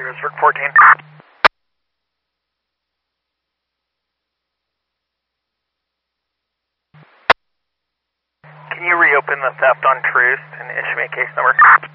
Roseburg 14. Can you reopen the theft on Troost and issue me a case number?